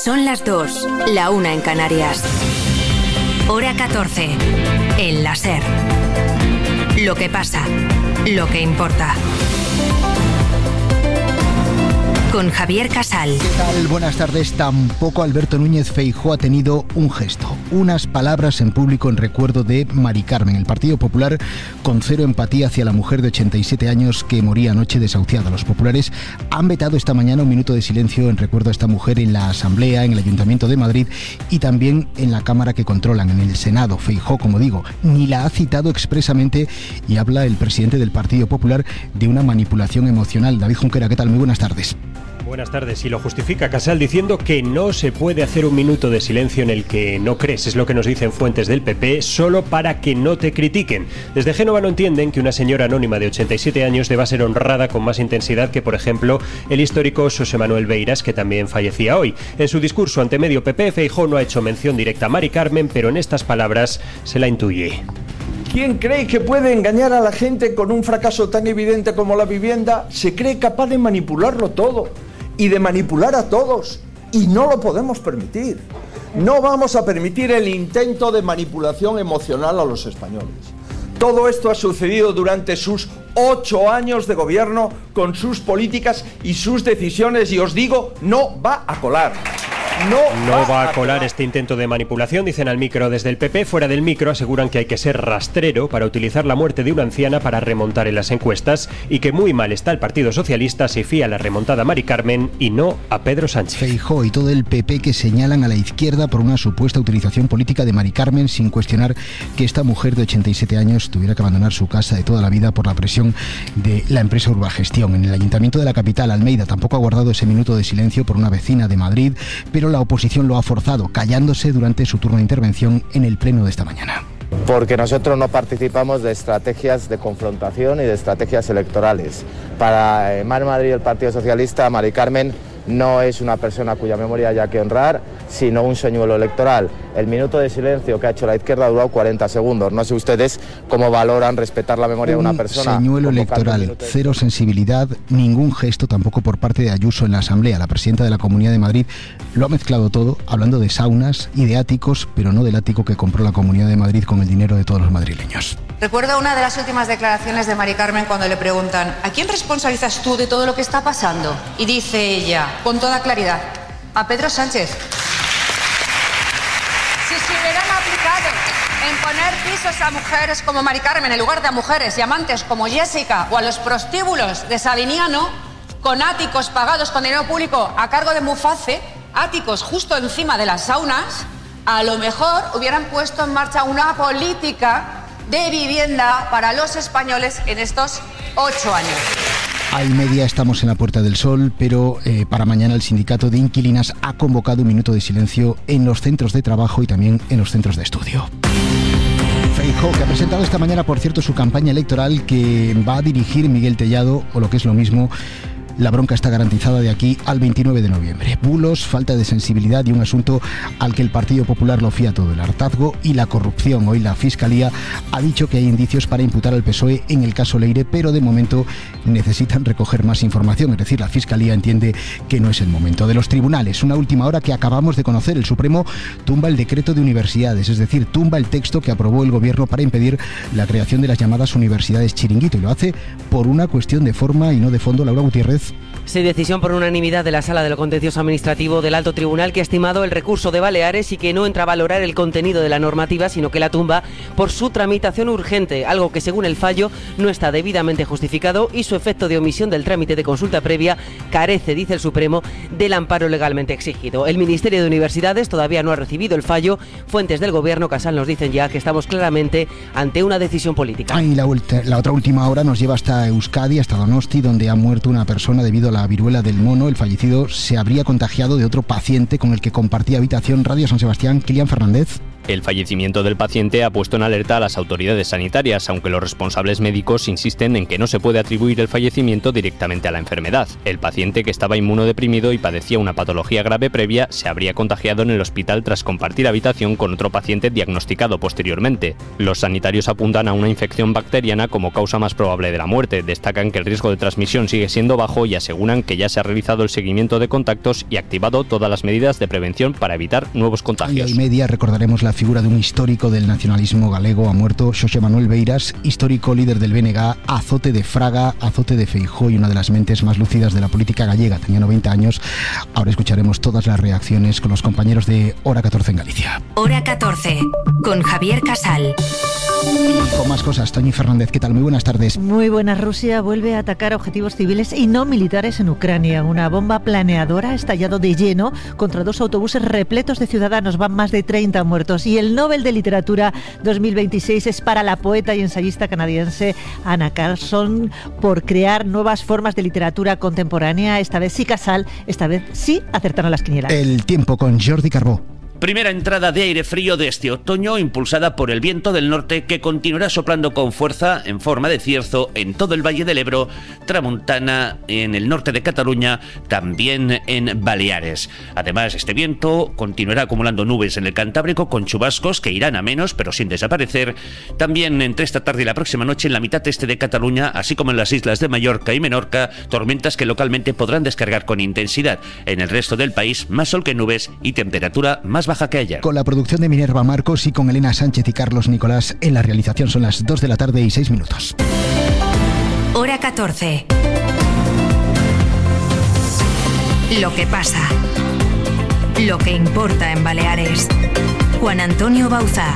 Son las 2, la 1 en Canarias. Hora 14, en la SER. Lo que pasa, lo que importa. Con Javier Casal. ¿Qué tal? Buenas tardes. Tampoco Alberto Núñez Feijóo ha tenido un gesto, unas palabras en público en recuerdo de Mari Carmen. El Partido Popular con cero empatía hacia la mujer de 87 años que moría anoche desahuciada. Los populares han vetado esta mañana un minuto de silencio en recuerdo a esta mujer en la Asamblea, en el Ayuntamiento de Madrid y también en la Cámara que controlan, en el Senado. Feijóo, como digo, ni la ha citado expresamente y habla el presidente del Partido Popular de una manipulación emocional. David Junquera, ¿qué tal? Muy buenas tardes. Buenas tardes. Y lo justifica Casal diciendo que no se puede hacer un minuto de silencio en el que no crees. Es lo que nos dicen fuentes del PP, solo para que no te critiquen. Desde Génova no entienden que una señora anónima de 87 años deba ser honrada con más intensidad que, por ejemplo, el histórico Xosé Manuel Beiras, que también fallecía hoy. En su discurso ante medio PP, Feijóo no ha hecho mención directa a Mari Carmen, pero en estas palabras se la intuye. ¿Quién cree que puede engañar a la gente con un fracaso tan evidente como la vivienda? Se cree capaz de manipularlo todo y de manipular a todos, y no lo podemos permitir. No vamos a permitir el intento de manipulación emocional a los españoles. Todo esto ha sucedido durante sus 8 años de gobierno, con sus políticas y sus decisiones, y os digo, no va a colar. No va a colar este intento de manipulación, dicen al micro desde el PP. Fuera del micro aseguran que hay que ser rastrero para utilizar la muerte de una anciana para remontar en las encuestas y que muy mal está el Partido Socialista si fía la remontada a Mari Carmen y no a Pedro Sánchez. Feijóo y todo el PP que señalan a la izquierda por una supuesta utilización política de Mari Carmen, sin cuestionar que esta mujer de 87 años tuviera que abandonar su casa de toda la vida por la presión de la empresa Urbagestión. En el Ayuntamiento de la capital, Almeida, tampoco ha guardado ese minuto de silencio por una vecina de Madrid, pero la oposición lo ha forzado, callándose durante su turno de intervención en el pleno de esta mañana. Porque nosotros no participamos de estrategias de confrontación y de estrategias electorales. Para Mar Madrid y el Partido Socialista, Mari Carmen no es una persona cuya memoria haya que honrar, sino un señuelo electoral. El minuto de silencio que ha hecho la izquierda ha durado 40 segundos. No sé ustedes cómo valoran respetar la memoria de una persona. Un señuelo electoral, cero sensibilidad, ningún gesto tampoco por parte de Ayuso en la Asamblea. La presidenta de la Comunidad de Madrid lo ha mezclado todo, hablando de saunas y de áticos, pero no del ático que compró la Comunidad de Madrid con el dinero de todos los madrileños. Recuerdo una de las últimas declaraciones de Mari Carmen cuando le preguntan ¿a quién responsabilizas tú de todo lo que está pasando? Y dice ella, con toda claridad, a Pedro Sánchez. Si se hubieran aplicado en poner pisos a mujeres como Mari Carmen en lugar de a mujeres y amantes como Jessica o a los prostíbulos de Sabiniano, con áticos pagados con dinero público a cargo de Muface, áticos justo encima de las saunas, a lo mejor hubieran puesto en marcha una política de vivienda para los españoles en estos 8 años. A y media estamos en la Puerta del Sol, pero para mañana el sindicato de inquilinas ha convocado un minuto de silencio en los centros de trabajo y también en los centros de estudio. Feijóo, que ha presentado esta mañana, por cierto, su campaña electoral que va a dirigir Miguel Tellado, o lo que es lo mismo, la bronca está garantizada de aquí al 29 de noviembre. Bulos, falta de sensibilidad y un asunto al que el Partido Popular lo fía todo, el hartazgo y la corrupción. Hoy la Fiscalía ha dicho que hay indicios para imputar al PSOE en el caso Leire, pero de momento necesitan recoger más información. Es decir, la Fiscalía entiende que no es el momento. De los tribunales, una última hora que acabamos de conocer. El Supremo tumba el decreto de universidades, es decir, tumba el texto que aprobó el Gobierno para impedir la creación de las llamadas universidades chiringuito, y lo hace por una cuestión de forma y no de fondo. Laura Gutiérrez. Sí, decisión por unanimidad de la Sala de lo Contencioso Administrativo del Alto Tribunal, que ha estimado el recurso de Baleares y que no entra a valorar el contenido de la normativa, sino que la tumba por su tramitación urgente, algo que según el fallo no está debidamente justificado y su efecto de omisión del trámite de consulta previa carece, dice el Supremo, del amparo legalmente exigido. El Ministerio de Universidades todavía no ha recibido el fallo. Fuentes del Gobierno, Casal, nos dicen ya que estamos claramente ante una decisión política. Y la otra última hora nos lleva hasta Euskadi, hasta Donosti, donde ha muerto una persona debido a la viruela del mono. El fallecido se habría contagiado de otro paciente con el que compartía habitación. Radio San Sebastián, Kilian Fernández. El fallecimiento del paciente ha puesto en alerta a las autoridades sanitarias, aunque los responsables médicos insisten en que no se puede atribuir el fallecimiento directamente a la enfermedad. El paciente, que estaba inmunodeprimido y padecía una patología grave previa, se habría contagiado en el hospital tras compartir habitación con otro paciente diagnosticado posteriormente. Los sanitarios apuntan a una infección bacteriana como causa más probable de la muerte, destacan que el riesgo de transmisión sigue siendo bajo y aseguran que ya se ha realizado el seguimiento de contactos y activado todas las medidas de prevención para evitar nuevos contagios. Y hoy media recordaremos la figura de un histórico del nacionalismo galego. Ha muerto Xosé Manuel Beiras, histórico líder del BNG, azote de Fraga, azote de Feijóo y una de las mentes más lúcidas de la política gallega. Tenía 90 años. Ahora escucharemos todas las reacciones con los compañeros de Hora 14 en Galicia. Hora 14, con Javier Casal. Y con más cosas, Toñi Fernández, ¿qué tal? Muy buenas tardes. Muy buenas. Rusia vuelve a atacar objetivos civiles y no militares en Ucrania. Una bomba planeadora ha estallado de lleno contra 2 autobuses repletos de ciudadanos. Van más de 30 muertos. Y el Nobel de Literatura 2026 es para la poeta y ensayista canadiense Anna Carlson por crear nuevas formas de literatura contemporánea. Esta vez sí, Casal, esta vez sí acertaron las quinielas. El tiempo con Jordi Carbó. Primera entrada de aire frío de este otoño, impulsada por el viento del norte, que continuará soplando con fuerza en forma de cierzo en todo el Valle del Ebro, tramontana en el norte de Cataluña, también en Baleares. Además, este viento continuará acumulando nubes en el Cantábrico con chubascos que irán a menos, pero sin desaparecer. También entre esta tarde y la próxima noche en la mitad este de Cataluña, así como en las islas de Mallorca y Menorca, tormentas que localmente podrán descargar con intensidad. En el resto del país, más sol que nubes y temperatura más baja que ayer. Con la producción de Minerva Marcos y con Elena Sánchez y Carlos Nicolás en la realización. Son las 2 de la tarde y 6 minutos. Hora 14. Lo que pasa. Lo que importa en Baleares. Juan Antonio Bauzá.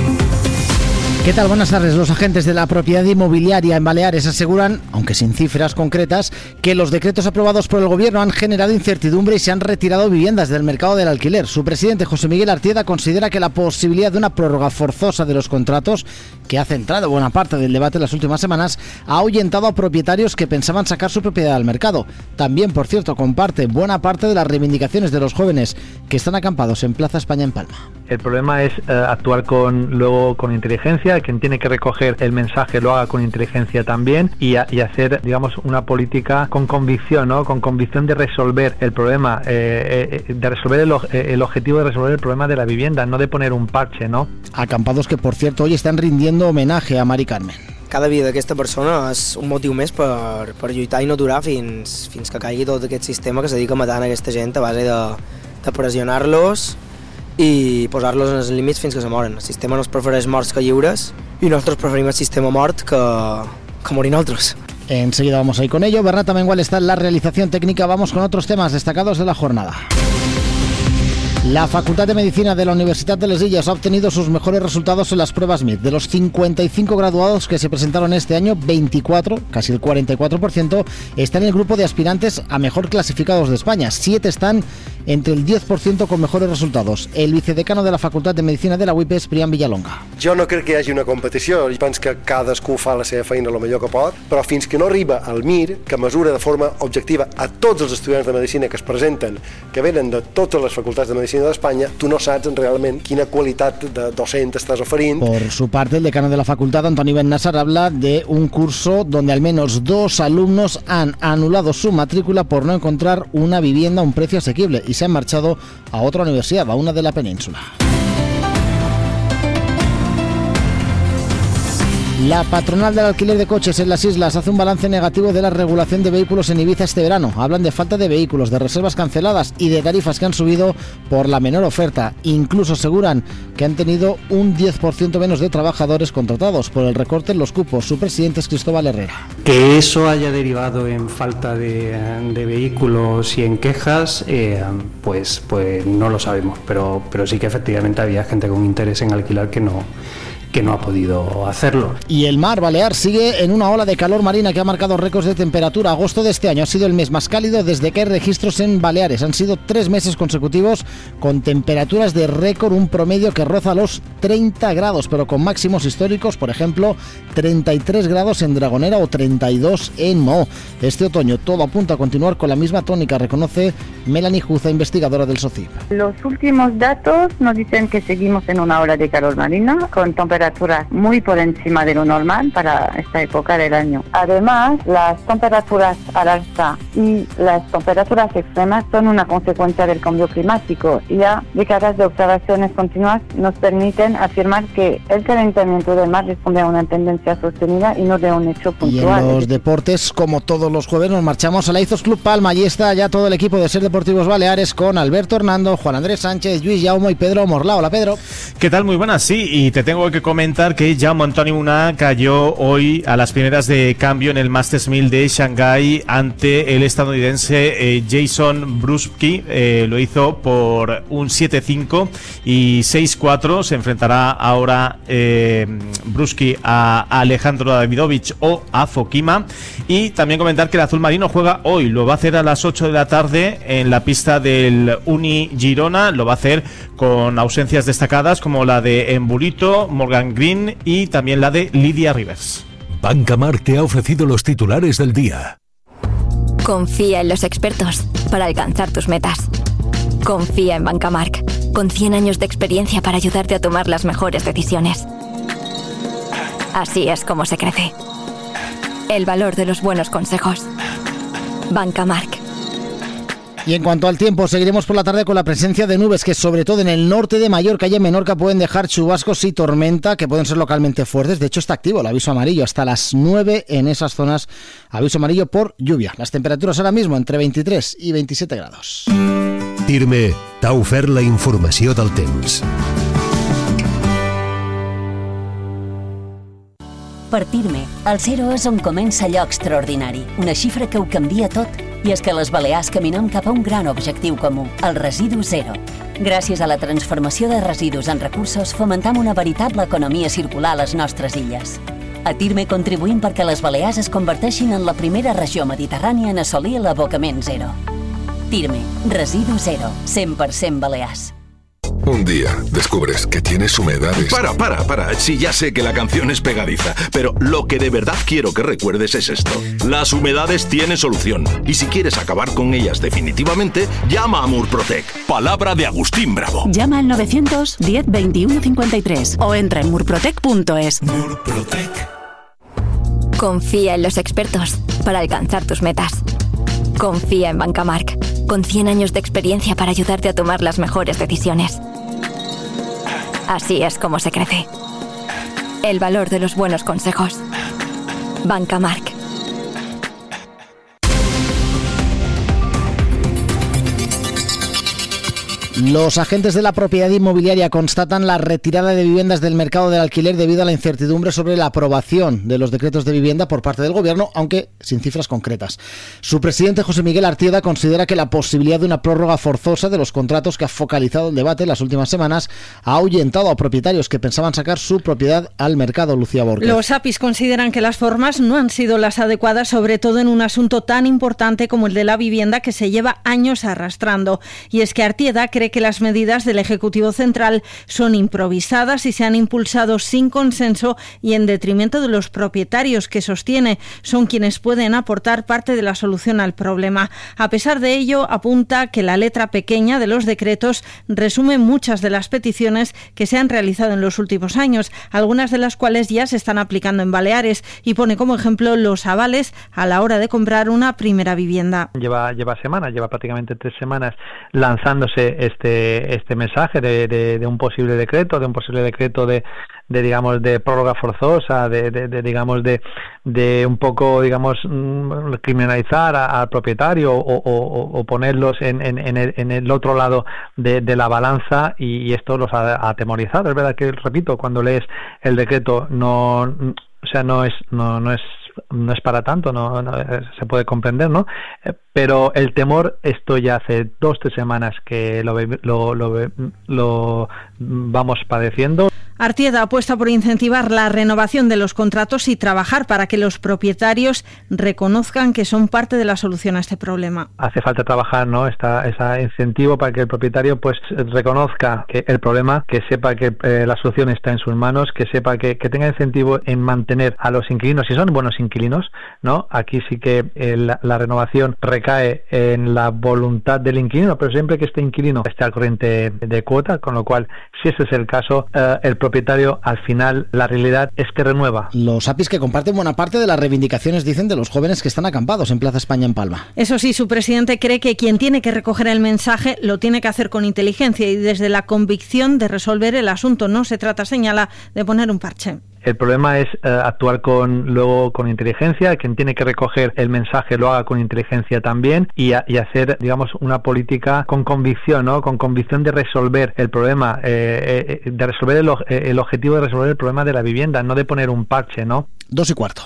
¿Qué tal? Buenas tardes. Los agentes de la propiedad inmobiliaria en Baleares aseguran, aunque sin cifras concretas, que los decretos aprobados por el gobierno han generado incertidumbre y se han retirado viviendas del mercado del alquiler. Su presidente, José Miguel Artieda, considera que la posibilidad de una prórroga forzosa de los contratos, que ha centrado buena parte del debate en las últimas semanas, ha ahuyentado a propietarios que pensaban sacar su propiedad al mercado. También, por cierto, comparte buena parte de las reivindicaciones de los jóvenes que están acampados en Plaza España en Palma. El problema es actuar luego con inteligencia. Quien tiene que recoger el mensaje lo haga con inteligencia también y hacer, digamos, una política con convicción, ¿no? Con convicción de resolver el problema, de resolver el objetivo de resolver el problema de la vivienda, no de poner un parche, ¿no? Acampados que, por cierto, hoy están rindiendo homenaje a Mari Carmen. Cada vida d'aquesta persona és un motiu més per lluitar i no aturar fins que caigui tot aquest sistema que se dedica a matar aquesta gent a base de pressionar-los i posar-los en els límits fins que se moren. El sistema no es prefereix morts que lliures i nosaltres preferim el sistema mort que morir nosaltres. Enseguida vamos a ir con ello. Bernat Amengual está en la realización técnica. Vamos con otros temas destacados de la jornada. La Facultad de Medicina de la Universitat de les Illes ha obtenido sus mejores resultados en las pruebas MIT. De los 55 graduados que se presentaron este año, 24, casi el 44%, están en el grupo de aspirantes a mejor clasificados de España. 7 están entre el 10% con mejores resultados. El vicedecano de la Facultad de Medicina de la UIP és Priam Villalonga. Jo no crec que hi hagi una competició. Jo penso que cadascú fa la seva feina el millor que pot, però fins que no arriba al MIR, que mesura de forma objectiva a tots els estudiants de Medicina que es presenten, que venen de totes les facultats de Medicina d'Espanya, tu no saps realment quina qualitat de docent estàs oferint. Por su parte, el decano de la facultad, Antoni Bennassar, habla de un curso donde al menos 2 alumnos han anulado su matrícula por no encontrar una vivienda a un precio asequible y se han marchado a otra universidad, a una de la península. La patronal del alquiler de coches en las islas hace un balance negativo de la regulación de vehículos en Ibiza este verano. Hablan de falta de vehículos, de reservas canceladas y de tarifas que han subido por la menor oferta. Incluso aseguran que han tenido un 10% menos de trabajadores contratados por el recorte en los cupos. Su presidente es Cristóbal Herrera. Que eso haya derivado en falta de vehículos y en quejas, pues no lo sabemos, pero sí que efectivamente había gente con interés en alquilar que que no ha podido hacerlo. Y el mar Balear sigue en una ola de calor marina que ha marcado récords de temperatura. Agosto de este año ha sido el mes más cálido desde que hay registros en Baleares. Han sido 3 meses consecutivos con temperaturas de récord, un promedio que roza los 30 grados, pero con máximos históricos, por ejemplo, 33 grados en Dragonera o 32 en Mo. Este otoño todo apunta a continuar con la misma tónica, reconoce Melanie Juza, investigadora del SOCIP. Los últimos datos nos dicen que seguimos en una ola de calor marina con temperaturas muy por encima de lo normal para esta época del año. Además, las temperaturas al alza y las temperaturas extremas son una consecuencia del cambio climático y ya décadas de observaciones continuas nos permiten afirmar que el calentamiento del mar responde a una tendencia sostenida y no de un hecho puntual. Y en los deportes, como todos los jueves, nos marchamos a la Izos Club Palma. Allí está ya todo el equipo de Ser Deportivos Baleares con Alberto Hernando, Juan Andrés Sánchez, Lluís Jaume y Pedro Morlao. Hola, Pedro. ¿Qué tal? Muy buenas, sí, y te tengo que comentar que Jaume Antoni Munar cayó hoy a las primeras de cambio en el Masters 1000 de Shanghái ante el estadounidense Jason Bruschi. Lo hizo por un 7-5 y 6-4. Se enfrentará ahora Bruschi a Alejandro Davidovich o a Fokima. Y también comentar que el azul marino juega hoy, lo va a hacer a las 8 de la tarde en la pista del Uni Girona. Lo va a hacer con ausencias destacadas como la de Emburito, Morgan Green y también la de Lydia Rivers. Banca Marc te ha ofrecido los titulares del día. Confía en los expertos para alcanzar tus metas. Confía en Banca Marc, con 100 años de experiencia para ayudarte a tomar las mejores decisiones. Así es como se crece. El valor de los buenos consejos. Banca Marc. Y en cuanto al tiempo, seguiremos por la tarde con la presencia de nubes que, sobre todo en el norte de Mallorca y en Menorca, pueden dejar chubascos y tormenta que pueden ser localmente fuertes. De hecho, está activo el aviso amarillo hasta las 9 en esas zonas. Aviso amarillo por lluvia. Las temperaturas ahora mismo entre 23 i 27 grados. TIRME t'ha ofert la informació del temps. Per TIRME, el 0 és on comença allò extraordinari, una xifra que ho canvia tot. I és que les Balears caminem cap a un gran objectiu comú, el residu zero. Gràcies a la transformació de residus en recursos, fomentam una veritable economia circular a les nostres illes. A TIRME contribuïm perquè les Balears es converteixin en la primera regió mediterrània en assolir l'abocament zero. TIRME, residu zero, 100% Balears. Un día descubres que tienes humedades. Para. Sí, ya sé que la canción es pegadiza, pero lo que de verdad quiero que recuerdes es esto. Las humedades tienen solución. Y si quieres acabar con ellas definitivamente, llama a Murprotec. Palabra de Agustín Bravo. Llama al 910 21 53 o entra en murprotec.es. Murprotec. Confía en los expertos para alcanzar tus metas. Confía en Banca Marc, con 100 años de experiencia para ayudarte a tomar las mejores decisiones. Así es como se crece. El valor de los buenos consejos. Banca Marc. Los agentes de la propiedad inmobiliaria constatan la retirada de viviendas del mercado del alquiler debido a la incertidumbre sobre la aprobación de los decretos de vivienda por parte del gobierno, aunque sin cifras concretas. Su presidente, José Miguel Artieda, considera que la posibilidad de una prórroga forzosa de los contratos que ha focalizado el debate en las últimas semanas ha ahuyentado a propietarios que pensaban sacar su propiedad al mercado. Lucía Borges. Los APIs consideran que las formas no han sido las adecuadas, sobre todo en un asunto tan importante como el de la vivienda que se lleva años arrastrando. Y es que Artieda cree que las medidas del Ejecutivo Central son improvisadas y se han impulsado sin consenso y en detrimento de los propietarios, que sostiene son quienes pueden aportar parte de la solución al problema. A pesar de ello, apunta que la letra pequeña de los decretos resume muchas de las peticiones que se han realizado en los últimos años, algunas de las cuales ya se están aplicando en Baleares, y pone como ejemplo los avales a la hora de comprar una primera vivienda. Lleva prácticamente 3 semanas lanzándose este mensaje de un posible decreto, de prórroga forzosa, de un poco, criminalizar al propietario o ponerlos en el otro lado de la balanza, y esto los ha atemorizado. Es verdad que, repito, cuando lees el decreto no es para tanto, no se puede comprender, ¿no? Pero el temor, esto ya hace 2-3 semanas que lo vamos padeciendo. Artieda apuesta por incentivar la renovación de los contratos y trabajar para que los propietarios reconozcan que son parte de la solución a este problema. Hace falta trabajar, ¿no? Ese incentivo para que el propietario pues reconozca que el problema, que sepa que la solución está en sus manos, que sepa que tenga incentivo en mantener a los inquilinos, si son buenos inquilinos, ¿no? Aquí sí que la renovación recae en la voluntad del inquilino, pero siempre que este inquilino esté al corriente de cuota, con lo cual, si ese es el caso, el propietario, al final, la realidad es que renueva. Los APIs que comparten buena parte de las reivindicaciones, dicen, de los jóvenes que están acampados en Plaza España en Palma. Eso sí, su presidente cree que quien tiene que recoger el mensaje lo tiene que hacer con inteligencia y desde la convicción de resolver el asunto. No se trata, señala, de poner un parche. El problema es actuar luego con inteligencia. Quien tiene que recoger el mensaje lo haga con inteligencia también y hacer, digamos, una política con convicción, ¿no? Con convicción de resolver el problema, de resolver el objetivo de resolver el problema de la vivienda, no de poner un parche, ¿no? 2:15.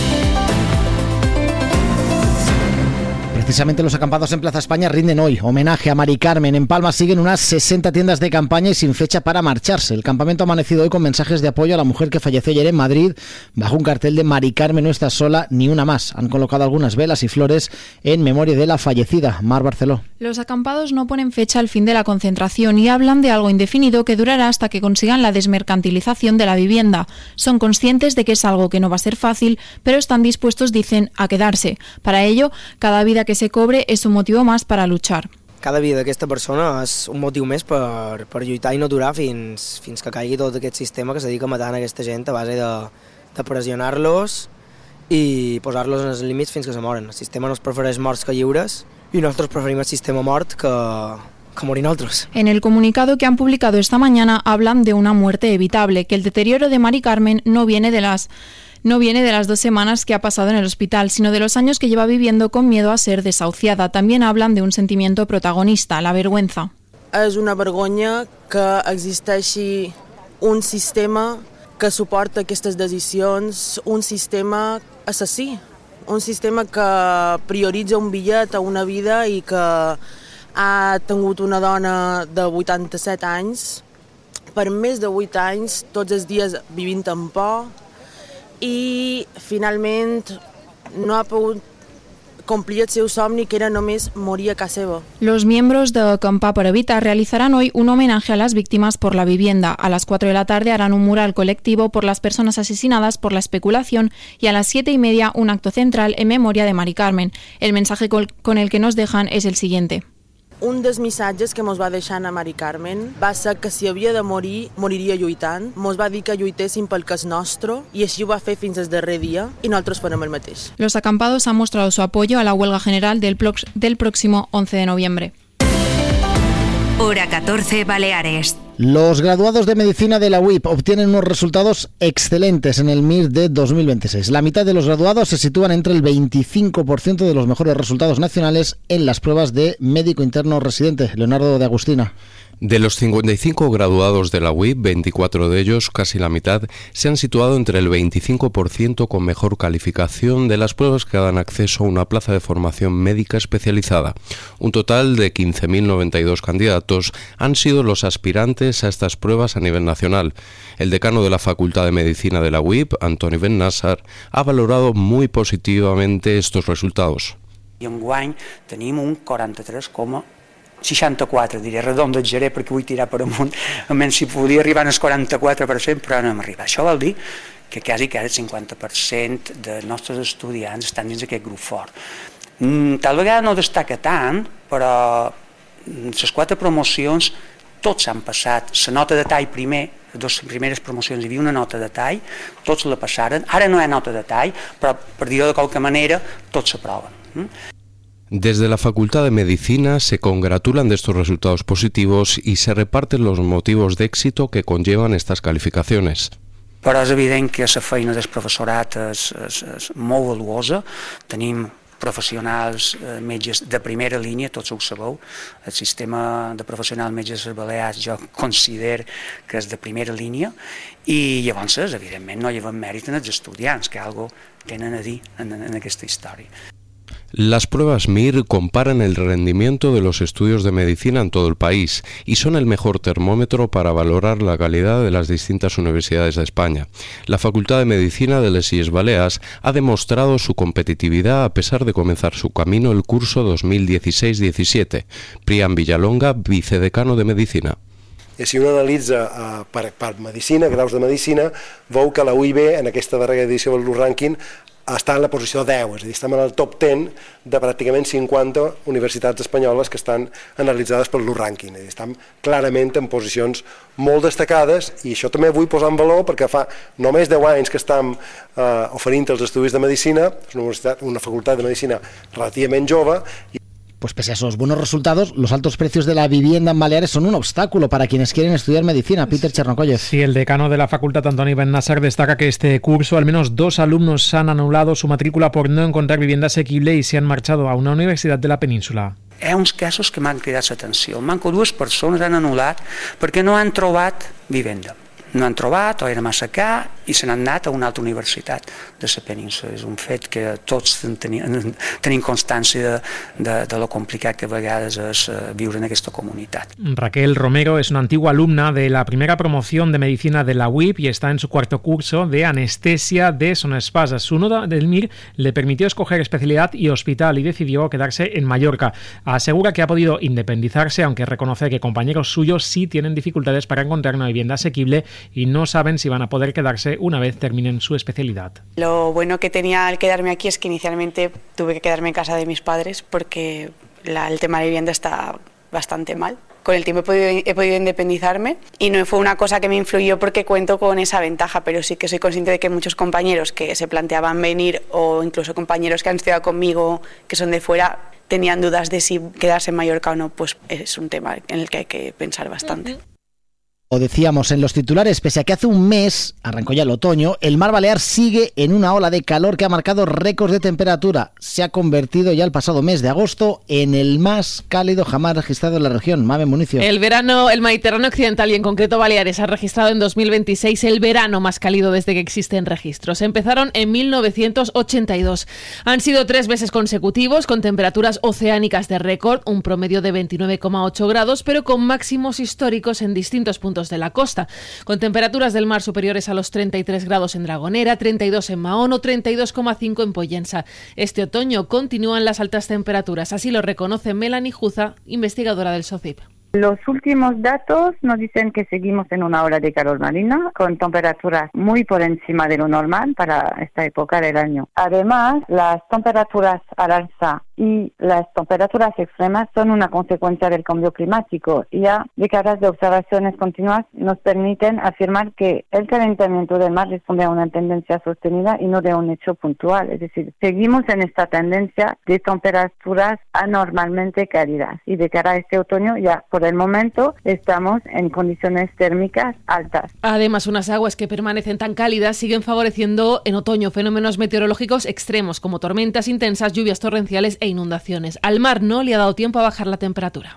Precisamente los acampados en Plaza España rinden hoy homenaje a Mari Carmen. En Palma siguen unas 60 tiendas de campaña y sin fecha para marcharse. El campamento ha amanecido hoy con mensajes de apoyo a la mujer que falleció ayer en Madrid bajo un cartel de Mari Carmen no estás sola ni una más. Han colocado algunas velas y flores en memoria de la fallecida. Mar Barceló. Los acampados no ponen fecha al fin de la concentración y hablan de algo indefinido que durará hasta que consigan la desmercantilización de la vivienda. Son conscientes de que es algo que no va a ser fácil, pero están dispuestos, dicen, a quedarse. Para ello, cada vida que se cobre és un motiu més per a luchar. Cada vida d'aquesta persona és un motiu més per lluitar i no aturar fins que caigui tot aquest sistema que se dedica a matar aquesta gent a base de pressionar-los i posar-los en els límits fins que se moren. El sistema no es prefereix morts que lliures y nosotros preferimos el sistema mort que morir nosotros. En el comunicado que han publicado esta mañana hablan de una muerte evitable, que el deterioro de Mari Carmen no viene de las 2 semanas que ha pasado en el hospital, sino de los años que lleva viviendo con miedo a ser desahuciada. También hablan de un sentimiento protagonista, la vergüenza. És una vergonya que existeixi un sistema que suporta aquestes decisions, un sistema assassí, un sistema que prioritza un bitllet a una vida i que ha tingut una dona de 87 anys per més de 8 anys, tots els dies vivint en por, i finalment no ha pogut complir el seu somni, que era només morir a casa seva. Los miembros de Acampar per Evitar realizarán hoy un homenaje a las víctimas por la vivienda. A las 4 de la tarde harán un mural colectivo por las personas asesinadas por la especulación y a las 7:30 un acto central en memoria de Mari Carmen. El mensaje con el que nos dejan es el siguiente. Un dels missatges que mos va deixar a Mari Carmen va ser que si havia de morir, moriria lluitant. Mos va dir que lluitéssim pel que és nostre i així ho va fer fins al darrer dia i nosaltres farem el mateix. Los acampados han mostrado su apoyo a la huelga general del próximo 11 de noviembre. Hora 14, Baleares. Los graduados de Medicina de la UIP obtienen unos resultados excelentes en el MIR de 2026. La mitad de los graduados se sitúan entre el 25% de los mejores resultados nacionales en las pruebas de médico interno residente. Leonardo de Agustina. De los 55 graduados de la UIP, 24 de ellos, casi la mitad, se han situado entre el 25% con mejor calificación de las pruebas que dan acceso a una plaza de formación médica especializada. Un total de 15.092 candidatos han sido los aspirantes a estas pruebas a nivel nacional. El decano de la Facultad de Medicina de la UIP, Antoni Bennassar, ha valorado muy positivamente estos resultados. I enguany tenim un 43,64, diré, redondejaré perquè vull tirar per amunt, almenys si podia arribar al 44%, però no hem arribat. Això vol dir que quasi el 50% dels nostres estudiants estan dins d'aquest grup fort. Tal vegada no destaca tant, però les 4 promocions tots han passat la nota de tall primer. Les 2 primeres promocions hi havia una nota de tall, tots la passaren, ara no hi ha nota de tall, però per dir-ho de qualque manera, tots s'aproven. Desde la Facultad de Medicina se congratulan de estos resultados positivos y se reparten los motivos de éxito que conllevan estas calificacions. Però és evident que la feina del professorat és molt valuosa. Tenim professionals, metges de primera línia, tots ho sabeu. El sistema de professionals metges de Balears jo considero que és de primera línia i llavors, evidentment, no llevem mèrit en els estudiants, que algo tenen a dir en aquesta història. Las pruebas MIR comparan el rendimiento de los estudios de medicina en todo el país y son el mejor termómetro para valorar la calidad de las distintas universidades de España. La Facultad de Medicina de les Illes Balears ha demostrado su competitividad a pesar de comenzar su camino el curso 2016-17. Prián Villalonga, vicedecano de Medicina. I si un analitza per medicina, graus de medicina, veu que la UIB en aquesta darrera edició del ranking està en la posició 10, és a dir, estem en el top 10 de pràcticament 50 universitats espanyoles que estan analitzades per l'U-Ranking. Estem clarament en posicions molt destacades i això també vull posar en valor perquè fa només 10 anys que estem oferint els estudis de medicina, és una facultat de medicina relativament jove. Pues pese a esos buenos resultados, los altos precios de la vivienda en Baleares son un obstáculo para quienes quieren estudiar medicina. Peter Chernokoyev. Sí, el decano de la facultad, Antoni Ben-Nasser, destaca que este curso al menos 2 alumnos han anulado su matrícula por no encontrar vivienda asequible y se han marchado a una universitat de la península. Hi ha uns casos que m'han cridat l'atenció. Manco 2 persones han anul·lat perquè no han trobat vivenda. No han trobat o era massa car i se n'han anat a una altra universitat de la península. És un fet que tots tenim constància de lo complicat que a vegades és viure en aquesta comunitat. Raquel Romero es una antigua alumna de la primera promoción de medicina de la UIP y está en su 4º curso de anestesia de Son Espasa. Su nota del MIR le permitió escoger especialidad y hospital y decidió quedarse en Mallorca. Asegura que ha podido independizarse, aunque reconoce que compañeros suyos sí tienen dificultades para encontrar una vivienda asequible y no saben si van a poder quedarse una vez terminen su especialidad. Lo bueno que tenía al quedarme aquí es que inicialmente tuve que quedarme en casa de mis padres porque el tema de vivienda está bastante mal. Con el tiempo he podido independizarme y no fue una cosa que me influyó porque cuento con esa ventaja, pero sí que soy consciente de que muchos compañeros que se planteaban venir o incluso compañeros que han estudiado conmigo que son de fuera tenían dudas de si quedarse en Mallorca o no, pues es un tema en el que hay que pensar bastante. O decíamos en los titulares, pese a que hace un mes, arrancó ya el otoño, el mar Balear sigue en una ola de calor que ha marcado récords de temperatura. Se ha convertido ya el pasado mes de agosto en el más cálido jamás registrado en la región. Mame Municio. El Mediterráneo occidental y en concreto Baleares ha registrado en 2026 el verano más cálido desde que existen registros. Empezaron en 1982. Han sido 3 meses consecutivos con temperaturas oceánicas de récord, un promedio de 29,8 grados, pero con máximos históricos en distintos puntos de la costa, con temperaturas del mar superiores a los 33 grados en Dragonera, 32 en Mahón o 32,5 en Pollensa. Este otoño continúan las altas temperaturas, así lo reconoce Melanie Juza, investigadora del SOCIP. Los últimos datos nos dicen que seguimos en una ola de calor marina con temperaturas muy por encima de lo normal para esta época del año. Además, las temperaturas al alza y las temperaturas extremas son una consecuencia del cambio climático. Ya décadas de observaciones continuas nos permiten afirmar que el calentamiento del mar responde a una tendencia sostenida y no de un hecho puntual. Es decir, seguimos en esta tendencia de temperaturas anormalmente cálidas y de cara a este otoño ya por el momento estamos en condiciones térmicas altas. Además, unas aguas que permanecen tan cálidas siguen favoreciendo en otoño fenómenos meteorológicos extremos como tormentas intensas, lluvias torrenciales e inundaciones. Al mar no le ha dado tiempo a bajar la temperatura.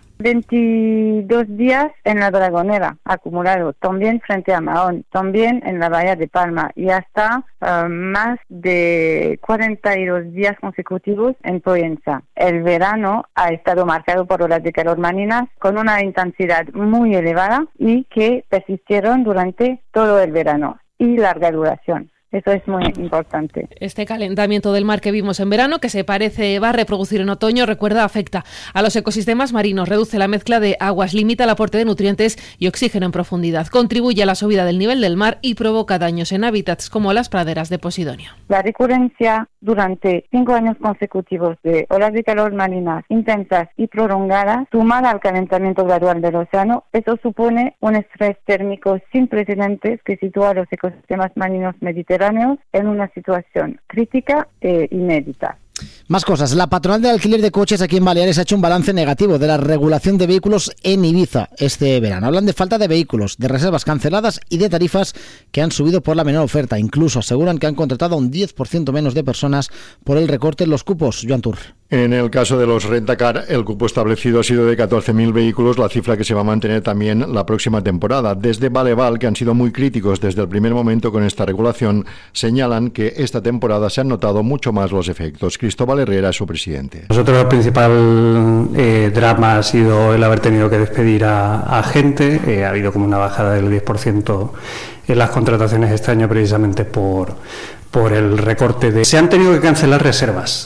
22 días en la Dragonera acumulado, también frente a Mahón, también en la Bahía de Palma y hasta más de 42 días consecutivos en Pollensa. El verano ha estado marcado por olas de calor marinas con una intensidad muy elevada y que persistieron durante todo el verano y larga duración. Eso es muy importante. Este calentamiento del mar que vimos en verano, que se parece va a reproducir en otoño, recuerda, afecta a los ecosistemas marinos, reduce la mezcla de aguas, limita el aporte de nutrientes y oxígeno en profundidad, contribuye a la subida del nivel del mar y provoca daños en hábitats como las praderas de Posidonia. La recurrencia durante 5 años consecutivos de olas de calor marinas intensas y prolongadas, sumada al calentamiento gradual del océano, eso supone un estrés térmico sin precedentes que sitúa a los ecosistemas marinos mediterráneos en una situación crítica e inédita. Más cosas. La patronal de alquiler de coches aquí en Baleares ha hecho un balance negativo de la regulación de vehículos en Ibiza este verano. Hablan de falta de vehículos, de reservas canceladas y de tarifas que han subido por la menor oferta. Incluso aseguran que han contratado a un 10% menos de personas por el recorte en los cupos. Joan Tur. En el caso de los Rentacar, el cupo establecido ha sido de 14.000 vehículos, la cifra que se va a mantener también la próxima temporada. Desde Baleval, que han sido muy críticos desde el primer momento con esta regulación, señalan que esta temporada se han notado mucho más los efectos. Cristóbal Herrera, su presidente. Nosotros el principal drama ha sido el haber tenido que despedir a gente. Ha habido como una bajada del 10% en las contrataciones este año precisamente por el recorte se han tenido que cancelar reservas.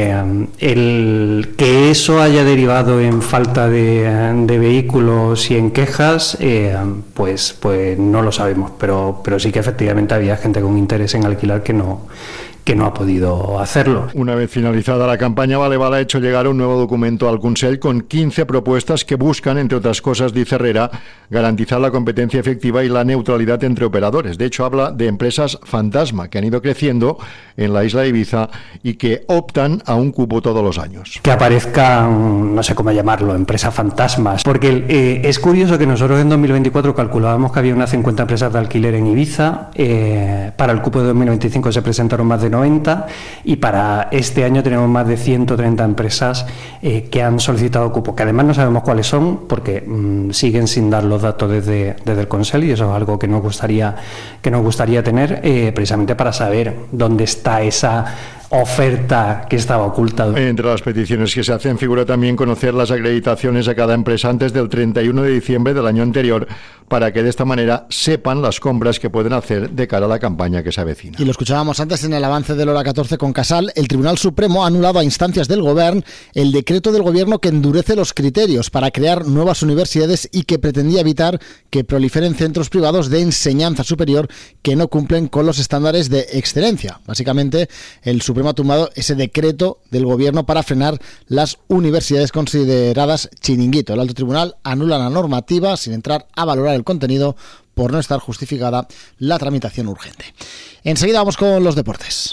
El que eso haya derivado en falta de vehículos y en quejas, pues no lo sabemos, pero sí que efectivamente había gente con interés en alquilar que no ha podido hacerlo. Una vez finalizada la campaña, Valeval ha hecho llegar un nuevo documento al Consell con 15 propuestas que buscan, entre otras cosas, dice Herrera, garantizar la competencia efectiva y la neutralidad entre operadores. De hecho, habla de empresas fantasma que han ido creciendo en la isla de Ibiza y que optan a un cupo todos los años. Que aparezcan, no sé cómo llamarlo, empresas fantasmas, porque es curioso que nosotros en 2024 calculábamos que había unas 50 empresas de alquiler en Ibiza, para el cupo de 2025 se presentaron más de 90 y para este año tenemos más de 130 empresas que han solicitado cupo, que además no sabemos cuáles son porque siguen sin dar los datos desde el Consell, y eso es algo que nos gustaría tener precisamente para saber dónde está esa oferta que estaba oculta. Entre las peticiones que se hacen figura también conocer las acreditaciones a cada empresa antes del 31 de diciembre del año anterior, para que de esta manera sepan las compras que pueden hacer de cara a la campaña que se avecina. Y lo escuchábamos antes en el avance de la hora 14 con Casal. El Tribunal Supremo ha anulado a instancias del Govern el decreto del Gobierno que endurece los criterios para crear nuevas universidades y que pretendía evitar que proliferen centros privados de enseñanza superior que no cumplen con los estándares de excelencia. Básicamente, el Supremo ha tumbado ese decreto del Gobierno para frenar las universidades consideradas chiringuito. El Alto Tribunal anula la normativa sin entrar a valorar el contenido por no estar justificada la tramitación urgente. Enseguida vamos con los deportes.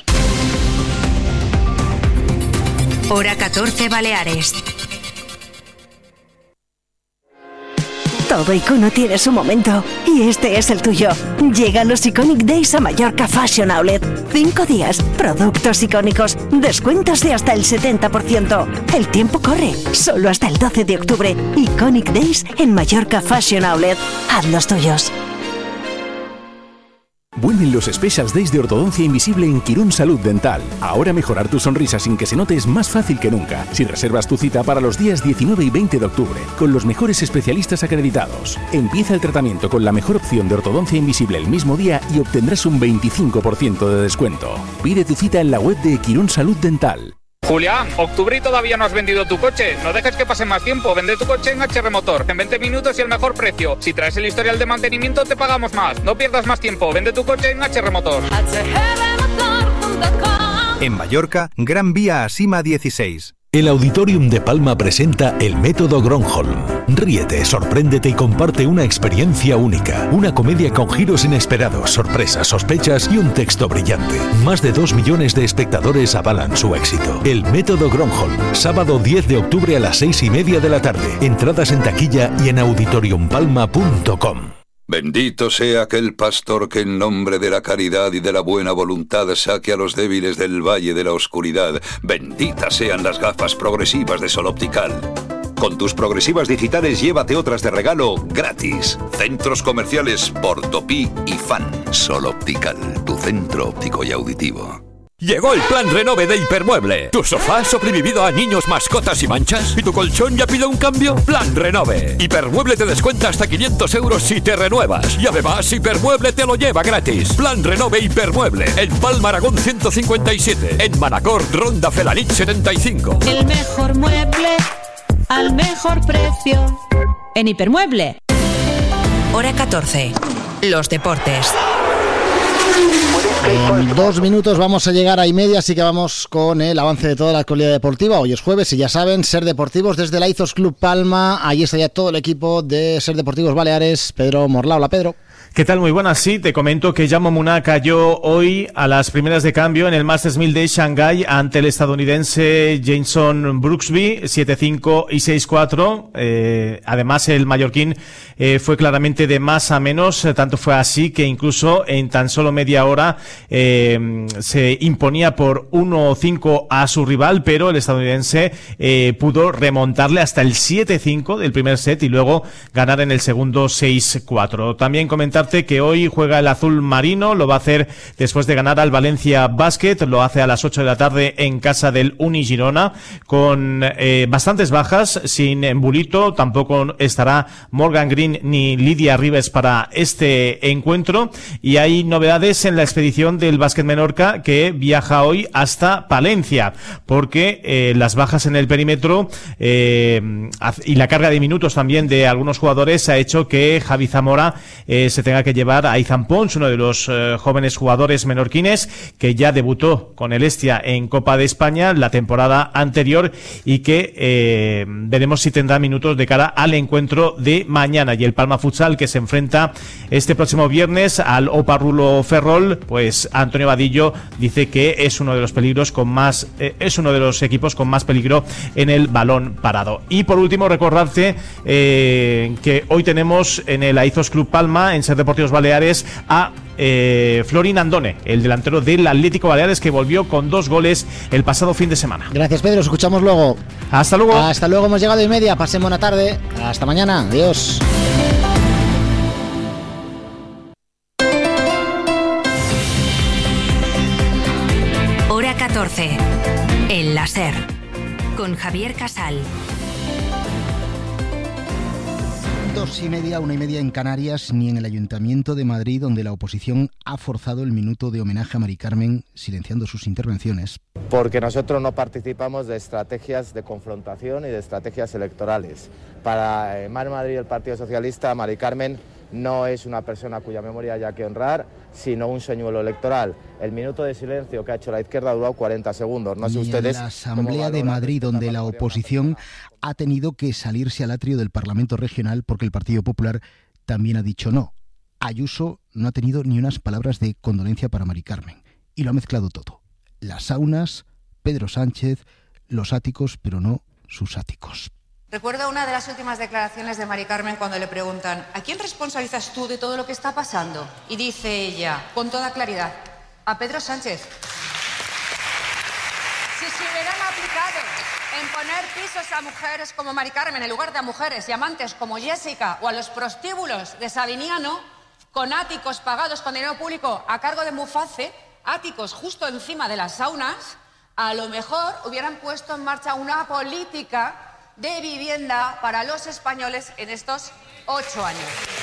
Hora 14 Baleares. Todo icono tiene su momento y este es el tuyo. Llegan los Iconic Days a Mallorca Fashion Outlet. 5 días, productos icónicos, descuentos de hasta el 70%. El tiempo corre, solo hasta el 12 de octubre. Iconic Days en Mallorca Fashion Outlet. Haz los tuyos. Vuelven los Special Days de Ortodoncia Invisible en Quirón Salud Dental. Ahora mejorar tu sonrisa sin que se note es más fácil que nunca. Si reservas tu cita para los días 19 y 20 de octubre, con los mejores especialistas acreditados. Empieza el tratamiento con la mejor opción de ortodoncia invisible el mismo día y obtendrás un 25% de descuento. Pide tu cita en la web de Quirón Salud Dental. Julián, octubre y todavía no has vendido tu coche. No dejes que pase más tiempo. Vende tu coche en HR Motor. En 20 minutos y el mejor precio. Si traes el historial de mantenimiento, te pagamos más. No pierdas más tiempo. Vende tu coche en HR Motor. En Mallorca, Gran Vía a Sima 16. El Auditorium de Palma presenta El Método Gronholm. Ríete, sorpréndete y comparte una experiencia única. Una comedia con giros inesperados, sorpresas, sospechas y un texto brillante. Más de 2 millones de espectadores avalan su éxito. El Método Gronholm, sábado 10 de octubre a las 6:30 de la tarde. Entradas en taquilla y en auditoriumpalma.com. Bendito sea aquel pastor que en nombre de la caridad y de la buena voluntad saque a los débiles del valle de la oscuridad. Benditas sean las gafas progresivas de Sol Optical. Con tus progresivas digitales llévate otras de regalo gratis. Centros comerciales Portopí y Fan. Sol Optical, tu centro óptico y auditivo. Llegó el plan Renove de Hipermueble. ¿Tu sofá ha sobrevivido a niños, mascotas y manchas? ¿Y tu colchón ya pide un cambio? Plan Renove. Hipermueble te descuenta hasta 500 euros si te renuevas. Y además Hipermueble te lo lleva gratis. Plan Renove Hipermueble. En Palma Aragón 157. En Manacor Ronda Felanich 75. El mejor mueble al mejor precio. En Hipermueble. Hora 14. Los deportes. En 2 minutos vamos a llegar a 1:30, así que vamos con el avance de toda la actualidad deportiva. Hoy es jueves y ya saben, Ser Deportivos desde el Aizos Club Palma. Ahí está ya todo el equipo de Ser Deportivos Baleares. Pedro Morla. Hola, Pedro. ¿Qué tal? Muy buenas. Sí, te comento que Jaume Munar cayó hoy a las primeras de cambio en el Masters 1000 de Shanghái ante el estadounidense Jason Brooksby, 7-5 y 6-4. Además, el mallorquín fue claramente de más a menos. Tanto fue así que incluso en tan solo media hora se imponía por 1-5 a su rival, pero el estadounidense pudo remontarle hasta el 7-5 del primer set y luego ganar en el segundo 6-4. También comentar comentarte que hoy juega el azul marino, lo va a hacer después de ganar al Valencia Basket, lo hace a las 8 de la tarde en casa del Uni Girona, con bastantes bajas, sin Bulito, tampoco estará Morgan Green ni Lidia Ribes para este encuentro, y hay novedades en la expedición del Básquet Menorca, que viaja hoy hasta Palencia, porque las bajas en el perímetro y la carga de minutos también de algunos jugadores ha hecho que Javi Zamora se tenga que llevar a Izan Pons, uno de los jóvenes jugadores menorquines que ya debutó con el Estia en Copa de España la temporada anterior y que veremos si tendrá minutos de cara al encuentro de mañana. Y el Palma Futsal, que se enfrenta este próximo viernes al Oparrulo Ferrol, pues Antonio Vadillo dice que es uno de los peligros con más, es uno de los equipos con más peligro en el balón parado. Y por último, recordarte que hoy tenemos en el Aizos Club Palma, en Ser Deportivos Baleares, a Florin Andone, el delantero del Atlético Baleares, que volvió con 2 goles el pasado fin de semana. Gracias, Pedro, os escuchamos luego. Hasta luego. Hasta luego, hemos llegado y media, pasen buena tarde, hasta mañana, adiós. Hora 14, el láser, con Javier Casal. 2:30, 1:30 en Canarias, ni en el Ayuntamiento de Madrid, donde la oposición ha forzado el minuto de homenaje a Mari Carmen, silenciando sus intervenciones. Porque nosotros no participamos de estrategias de confrontación y de estrategias electorales. Para Mar Madrid y el Partido Socialista, Mari Carmen no es una persona cuya memoria haya que honrar, sino un señuelo electoral. El minuto de silencio que ha hecho la izquierda ha durado 40 segundos. No sé ustedes. En la Asamblea de Madrid, donde la oposición ha tenido que salirse al atrio del Parlamento Regional porque el Partido Popular también ha dicho no. Ayuso no ha tenido ni unas palabras de condolencia para Mari Carmen y lo ha mezclado todo. Las saunas, Pedro Sánchez, los áticos, pero no sus áticos. Recuerdo una de las últimas declaraciones de Mari Carmen cuando le preguntan ¿a quién responsabilizas tú de todo lo que está pasando? Y dice ella, con toda claridad, a Pedro Sánchez. Si se hubieran aplicado en poner pisos a mujeres como Mari Carmen en lugar de a mujeres y amantes como Jessica o a los prostíbulos de Sabiniano, con áticos pagados con dinero público a cargo de Muface, áticos justo encima de las saunas, a lo mejor hubieran puesto en marcha una política de vivienda para los españoles en estos 8 años.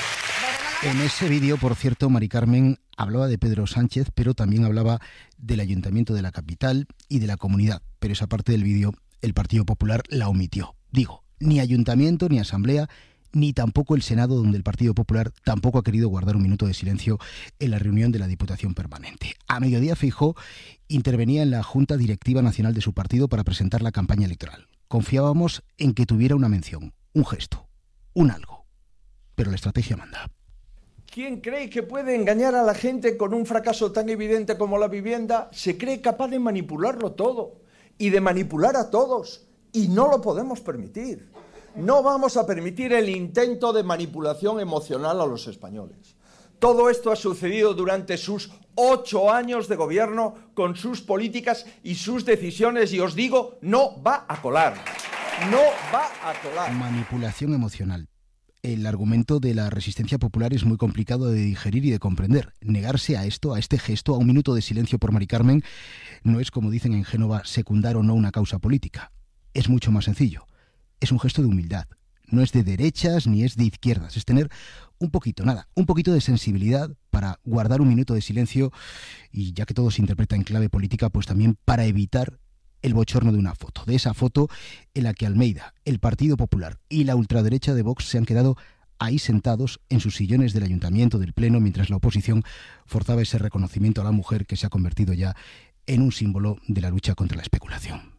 En ese vídeo, por cierto, Mari Carmen hablaba de Pedro Sánchez, pero también hablaba del Ayuntamiento de la capital y de la comunidad. Pero esa parte del vídeo el Partido Popular la omitió. Digo, ni Ayuntamiento, ni Asamblea, ni tampoco el Senado, donde el Partido Popular tampoco ha querido guardar un minuto de silencio en la reunión de la Diputación Permanente. A mediodía, Feijóo intervenía en la Junta Directiva Nacional de su partido para presentar la campaña electoral. Confiábamos en que tuviera una mención, un gesto, un algo. Pero la estrategia manda. ¿Quién cree que puede engañar a la gente con un fracaso tan evidente como la vivienda? Se cree capaz de manipularlo todo y de manipular a todos. Y no lo podemos permitir. No vamos a permitir el intento de manipulación emocional a los españoles. Todo esto ha sucedido durante sus 8 años de gobierno, con sus políticas y sus decisiones, y os digo, no va a colar. No va a colar. Manipulación emocional. El argumento de la resistencia popular es muy complicado de digerir y de comprender. Negarse a esto, a este gesto, a un minuto de silencio por Mari Carmen, no es, como dicen en Génova, secundar o no una causa política. Es mucho más sencillo. Es un gesto de humildad. No es de derechas ni es de izquierdas. Es tener un poquito de sensibilidad para guardar un minuto de silencio y, ya que todo se interpreta en clave política, pues también para evitar el bochorno de una foto. De esa foto en la que Almeida, el Partido Popular y la ultraderecha de Vox se han quedado ahí sentados en sus sillones del Ayuntamiento, del Pleno, mientras la oposición forzaba ese reconocimiento a la mujer que se ha convertido ya en un símbolo de la lucha contra la especulación.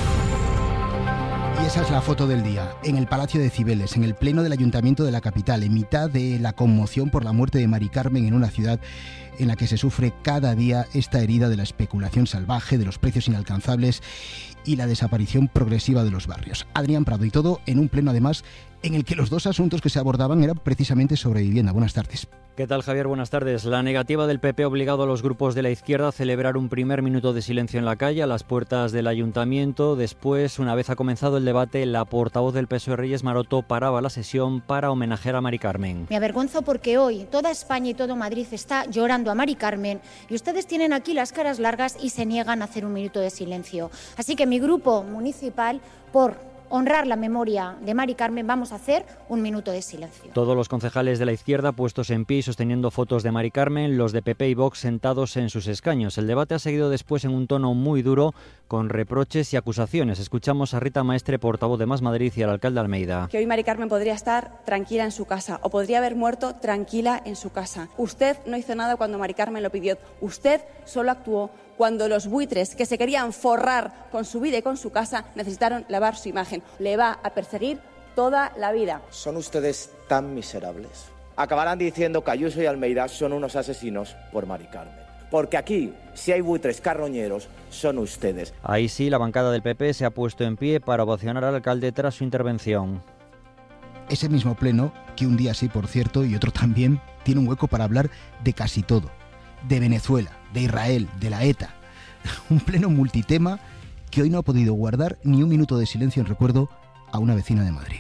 Y esa es la foto del día, en el Palacio de Cibeles, en el Pleno del Ayuntamiento de la capital, en mitad de la conmoción por la muerte de Mari Carmen en una ciudad en la que se sufre cada día esta herida de la especulación salvaje, de los precios inalcanzables y la desaparición progresiva de los barrios. Adrián Prado, y todo en un pleno además en el que los dos asuntos que se abordaban eran precisamente sobre vivienda. Buenas tardes. ¿Qué tal, Javier? Buenas tardes. La negativa del PP ha obligado a los grupos de la izquierda a celebrar un primer minuto de silencio en la calle a las puertas del ayuntamiento. Después, una vez ha comenzado el debate, la portavoz del PSOE, Reyes Maroto, paraba la sesión para homenajear a Mari Carmen. Me avergonzo porque hoy toda España y todo Madrid está llorando a Mari Carmen y ustedes tienen aquí las caras largas y se niegan a hacer un minuto de silencio. Así que mi grupo municipal, por honrar la memoria de Mari Carmen, vamos a hacer un minuto de silencio. Todos los concejales de la izquierda puestos en pie y sosteniendo fotos de Mari Carmen, los de PP y Vox sentados en sus escaños. El debate ha seguido después en un tono muy duro, con reproches y acusaciones. Escuchamos a Rita Maestre, portavoz de Más Madrid, y al alcalde Almeida. Que hoy Mari Carmen podría estar tranquila en su casa o podría haber muerto tranquila en su casa. Usted no hizo nada cuando Mari Carmen lo pidió. Usted solo actuó cuando los buitres que se querían forrar con su vida y con su casa necesitaron lavar su imagen. Le va a perseguir toda la vida. Son ustedes tan miserables. Acabarán diciendo que Ayuso y Almeida son unos asesinos por Mari Carmen. Porque aquí, si hay buitres carroñeros, son ustedes. Ahí sí, la bancada del PP se ha puesto en pie para ovacionar al alcalde tras su intervención. Ese mismo pleno, que un día sí, por cierto, y otro también, tiene un hueco para hablar de casi todo. De Venezuela, de Israel, de la ETA. Un pleno multitema que hoy no ha podido guardar ni un minuto de silencio en recuerdo a una vecina de Madrid.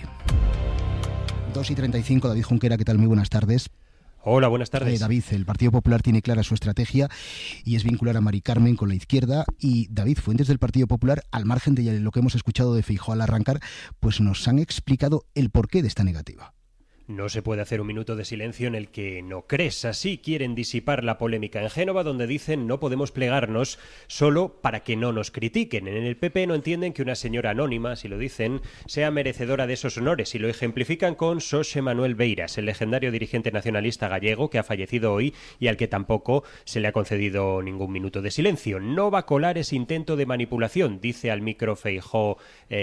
2:35, David Junquera, ¿qué tal? Muy buenas tardes. Hola, buenas tardes. David, el Partido Popular tiene clara su estrategia y es vincular a Mari Carmen con la izquierda. Y David, fuentes del Partido Popular, al margen de lo que hemos escuchado de Feijóo al arrancar, pues nos han explicado el porqué de esta negativa. No se puede hacer un minuto de silencio en el que no crees. Así quieren disipar la polémica en Génova, donde dicen no podemos plegarnos solo para que no nos critiquen. En el PP no entienden que una señora anónima, si lo dicen, sea merecedora de esos honores, y lo ejemplifican con Xosé Manuel Beiras, el legendario dirigente nacionalista gallego que ha fallecido hoy y al que tampoco se le ha concedido ningún minuto de silencio. No va a colar ese intento de manipulación, dice al micro Feijóo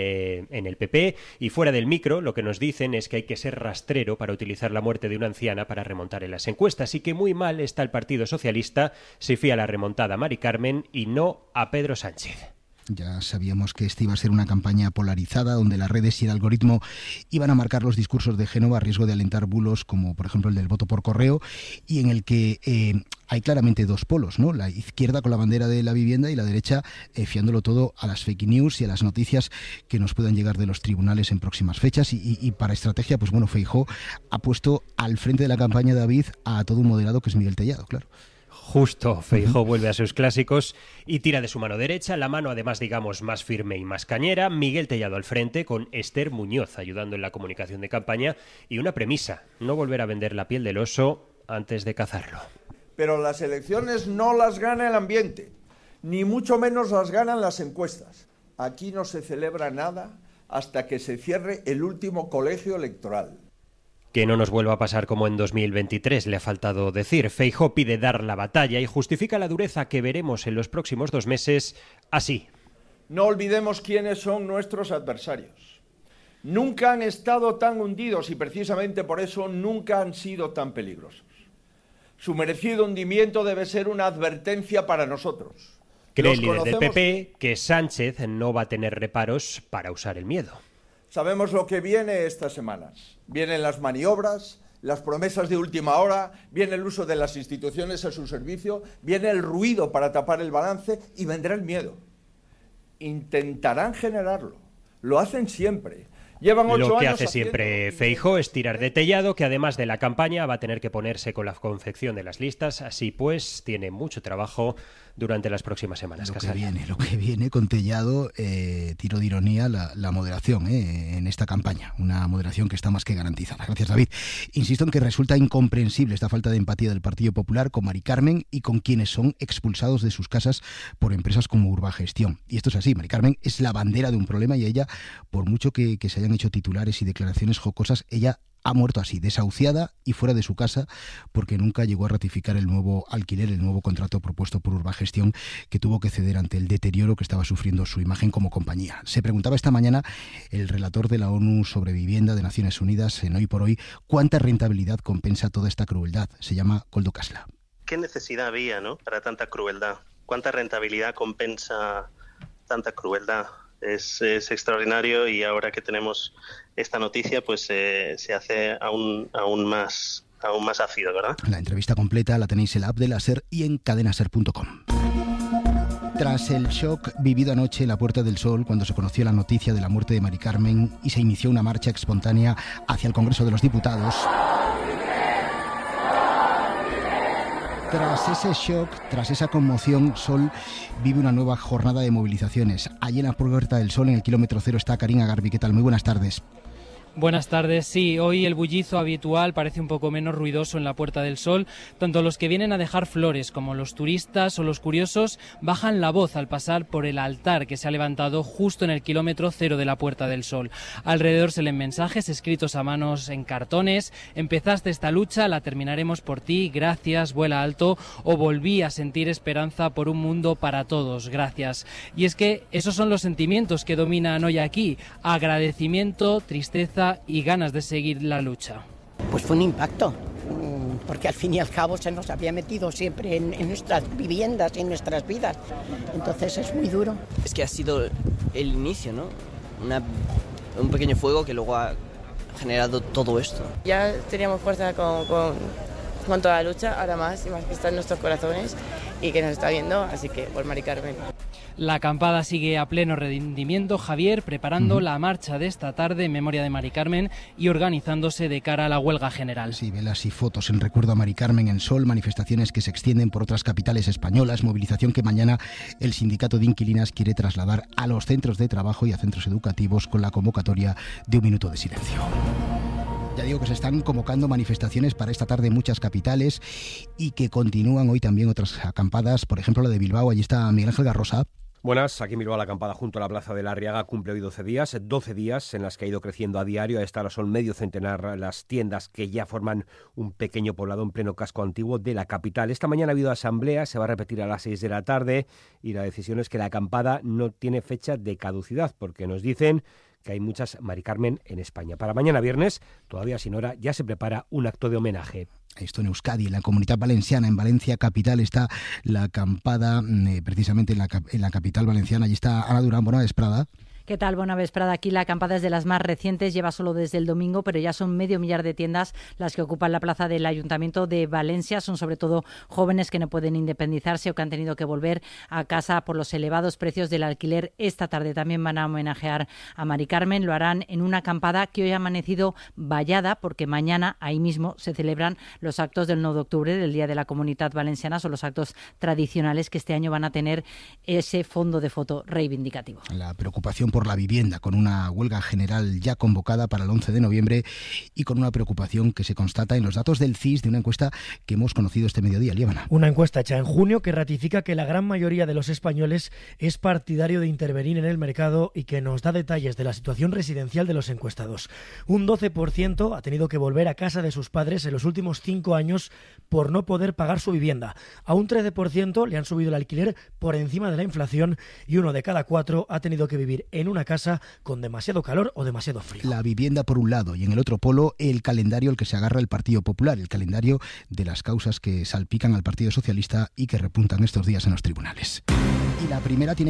en el PP, y fuera del micro lo que nos dicen es que hay que ser rastrero para utilizar la muerte de una anciana para remontar en las encuestas, y que muy mal está el Partido Socialista si fía la remontada a Mari Carmen y no a Pedro Sánchez. Ya sabíamos que esta iba a ser una campaña polarizada, donde las redes y el algoritmo iban a marcar los discursos de Génova a riesgo de alentar bulos como por ejemplo el del voto por correo, y en el que hay claramente dos polos, ¿no? La izquierda con la bandera de la vivienda y la derecha fiándolo todo a las fake news y a las noticias que nos puedan llegar de los tribunales en próximas fechas. Y para estrategia, pues bueno, Feijóo ha puesto al frente de la campaña, David, a todo un moderado que es Miguel Tellado, claro. Justo, Feijóo vuelve a sus clásicos y tira de su mano derecha, la mano además digamos más firme y más cañera. Miguel Tellado al frente, con Esther Muñoz ayudando en la comunicación de campaña, y una premisa: no volver a vender la piel del oso antes de cazarlo. Pero las elecciones no las gana el ambiente, ni mucho menos las ganan las encuestas. Aquí no se celebra nada hasta que se cierre el último colegio electoral. Que no nos vuelva a pasar como en 2023, le ha faltado decir. Feijóo pide dar la batalla y justifica la dureza que veremos en los próximos 2 meses así. No olvidemos quiénes son nuestros adversarios. Nunca han estado tan hundidos y precisamente por eso nunca han sido tan peligrosos. Su merecido hundimiento debe ser una advertencia para nosotros. Cree el líder del PP que Sánchez no va a tener reparos para usar el miedo. Sabemos lo que viene estas semanas. Vienen las maniobras, las promesas de última hora, viene el uso de las instituciones a su servicio, viene el ruido para tapar el balance y vendrá el miedo. Intentarán generarlo. Lo hacen siempre. Llevan 8 años. Lo que hace siempre Feijóo es tirar de Tellado, que además de la campaña va a tener que ponerse con la confección de las listas. Así pues, tiene mucho trabajo durante las próximas semanas. Lo que viene con Tellado, tiro de ironía, la moderación en esta campaña. Una moderación que está más que garantizada. Gracias, David. Insisto en que resulta incomprensible esta falta de empatía del Partido Popular con Mari Carmen y con quienes son expulsados de sus casas por empresas como Urbagestión. Y esto es así. Mari Carmen es la bandera de un problema y ella, por mucho que se hayan hecho titulares y declaraciones jocosas, ella ha muerto así, desahuciada y fuera de su casa, porque nunca llegó a ratificar el nuevo alquiler, el nuevo contrato propuesto por Urbagestión, que tuvo que ceder ante el deterioro que estaba sufriendo su imagen como compañía. Se preguntaba esta mañana el relator de la ONU sobre vivienda de Naciones Unidas en Hoy por Hoy cuánta rentabilidad compensa toda esta crueldad. Se llama Koldo Kasla. ¿Qué necesidad había, para tanta crueldad? ¿Cuánta rentabilidad compensa tanta crueldad? es extraordinario, y ahora que tenemos esta noticia, pues se hace aún más ácido, ¿verdad? La entrevista completa la tenéis en la app de la SER y en cadenaser.com. Tras el shock vivido anoche en la Puerta del Sol, cuando se conoció la noticia de la muerte de Mari Carmen y se inició una marcha espontánea hacia el Congreso de los Diputados, tras ese shock, tras esa conmoción, Sol vive una nueva jornada de movilizaciones. Allí en la Puerta del Sol, en el kilómetro cero, está Karina Garbi. ¿Qué tal? Muy buenas tardes. Buenas tardes. Sí, hoy el bullizo habitual parece un poco menos ruidoso en la Puerta del Sol. Tanto los que vienen a dejar flores como los turistas o los curiosos bajan la voz al pasar por el altar que se ha levantado justo en el kilómetro cero de la Puerta del Sol. Alrededor se leen mensajes escritos a manos en cartones: empezaste esta lucha, la terminaremos por ti, gracias, vuela alto, o volví a sentir esperanza por un mundo para todos, gracias. Y es que esos son los sentimientos que dominan hoy aquí: agradecimiento, tristeza y ganas de seguir la lucha. Pues fue un impacto, porque al fin y al cabo se nos había metido siempre en nuestras viviendas y en nuestras vidas, entonces es muy duro. Es que ha sido el inicio, ¿no? Un pequeño fuego que luego ha generado todo esto. Ya teníamos fuerza con toda la lucha, ahora más y más que está en nuestros corazones y que nos está viendo, así que por Mari Carmen. La acampada sigue a pleno rendimiento, Javier, preparando la marcha de esta tarde en memoria de Mari Carmen y organizándose de cara a la huelga general. Sí, velas y fotos en recuerdo a Mari Carmen en Sol, manifestaciones que se extienden por otras capitales españolas, movilización que mañana el sindicato de inquilinas quiere trasladar a los centros de trabajo y a centros educativos con la convocatoria de un minuto de silencio. Ya digo que se están convocando manifestaciones para esta tarde en muchas capitales y que continúan hoy también otras acampadas, por ejemplo la de Bilbao. Allí está Miguel Ángel Garrosa. Buenas, aquí en Bilbao la acampada junto a la Plaza de la Arriaga cumple hoy 12 días en las que ha ido creciendo a diario. A esta hora son medio centenar las tiendas que ya forman un pequeño poblado en pleno casco antiguo de la capital. Esta mañana ha habido asamblea, se va a repetir a las 6 de la tarde y la decisión es que la acampada no tiene fecha de caducidad porque nos dicen que hay muchas Mari Carmen en España. Para mañana viernes, todavía sin hora, ya se prepara un acto de homenaje. Esto en Euskadi, en la Comunidad Valenciana, en Valencia capital, está la acampada, precisamente en la capital valenciana. Allí está Ana Durán. Buenas, Prada. ¿Qué tal? Buena vesprada. Aquí la acampada es de las más recientes, lleva solo desde el domingo, pero ya son 500.000 de tiendas las que ocupan la plaza del Ayuntamiento de Valencia. Son sobre todo jóvenes que no pueden independizarse o que han tenido que volver a casa por los elevados precios del alquiler. Esta tarde también van a homenajear a Mari Carmen. Lo harán en una acampada que hoy ha amanecido vallada porque mañana ahí mismo se celebran los actos del 9 de octubre, del Día de la Comunidad Valenciana. Son los actos tradicionales que este año van a tener ese fondo de foto reivindicativo. La preocupación por la vivienda, con una huelga general ya convocada para el 11 de noviembre y con una preocupación que se constata en los datos del CIS de una encuesta que hemos conocido este mediodía. Líbana. Una encuesta hecha en junio que ratifica que la gran mayoría de los españoles es partidario de intervenir en el mercado y que nos da detalles de la situación residencial de los encuestados. Un 12% ha tenido que volver a casa de sus padres en los últimos 5 años por no poder pagar su vivienda. A un 13% le han subido el alquiler por encima de la inflación y 1 de cada 4 ha tenido que vivir en una casa con demasiado calor o demasiado frío. La vivienda por un lado y en el otro polo el calendario al que se agarra el Partido Popular, el calendario de las causas que salpican al Partido Socialista y que repuntan estos días en los tribunales. Y la primera tiene